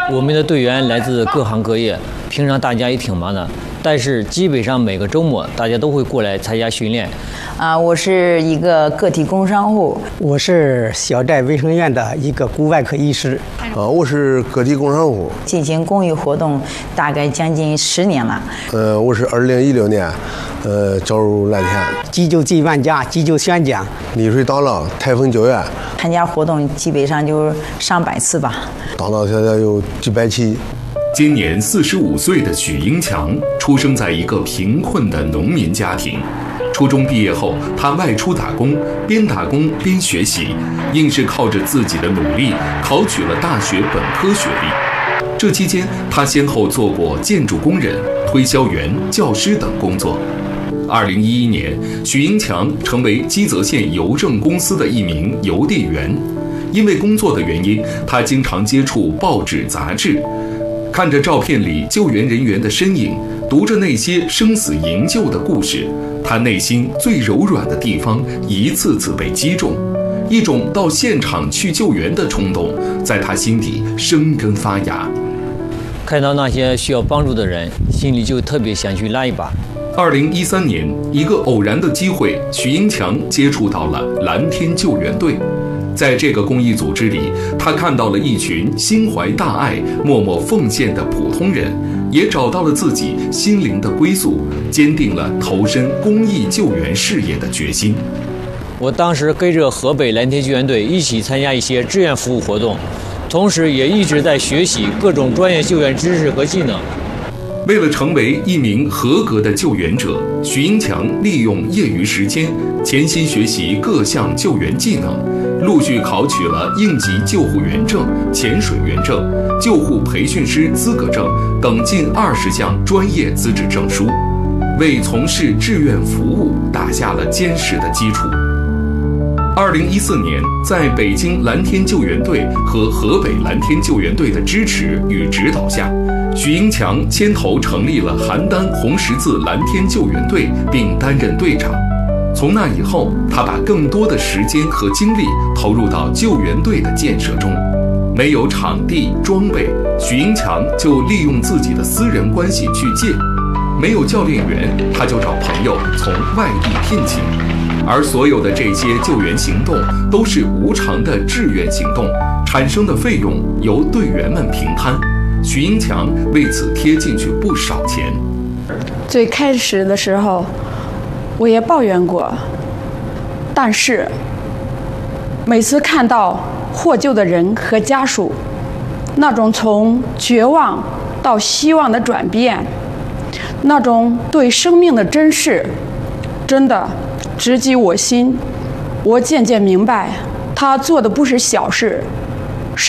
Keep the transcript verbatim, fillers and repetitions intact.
我们的队员来自各行各业，平常大家也挺忙的，但是基本上每个周末大家都会过来参加训练。 啊，我是一个个体工商户， 我是小寨卫生院的一个骨外科医师。 啊，我是个体工商户， 进行公益活动大概将近十年了。 呃，我是二零一六年，呃，招入蓝田， 急救进万家，急救宣讲， 溺水挡浪，台风救援， 参加活动基本上就上百次吧， 大大小小有几百起。 今年四十五岁的许英强出生在一个贫困的农民家庭。初中毕业后，他外出打工，边打工边学习，硬是靠着自己的努力考取了大学本科学历。这期间，他先后做过建筑工人、推销员、教师等工作。二零一一年，许英强成为基泽县邮政公司的一名邮递员。因为工作的原因，他经常接触报纸杂志，看着照片里救援人员的身影，读着那些生死营救的故事，他内心最柔软的地方一次次被击中，一种到现场去救援的冲动在他心底生根发芽。 看到那些需要帮助的人，心里就特别想去拉一把。 二零一三年，一个偶然的机会，许英强接触到了蓝天救援队。在这个公益组织里，他看到了一群心怀大爱、默默奉献的普通人，也找到了自己心灵的归宿，坚定了投身公益救援事业的决心。 我当时跟着河北蓝天救援队一起参加一些志愿服务活动，同时也一直在学习各种专业救援知识和技能。 为了成为一名合格的救援者，许英强利用业余时间潜心学习各项救援技能，陆续考取了应急救护员证、潜水员证、救护培训师资格证等近二十项专业资质证书，为从事志愿服务打下了坚实的基础。二零一四年，在北京蓝天救援队和河北蓝天救援队的支持与指导下，许英强牵头成立了邯郸红十字蓝天救援队，并担任队长。从那以后，他把更多的时间和精力投入到救援队的建设中。没有场地装备，许英强就利用自己的私人关系去借；没有教练员，他就找朋友从外地聘请。而所有的这些救援行动都是无偿的志愿行动，产生的费用由队员们平摊。许英强为此贴进去不少钱。 最开始的时候，我也抱怨过，但是每次看到获救的人和家属那种从绝望到希望的转变，那种对生命的珍视，真的直击我心。我渐渐明白，他做的不是小事，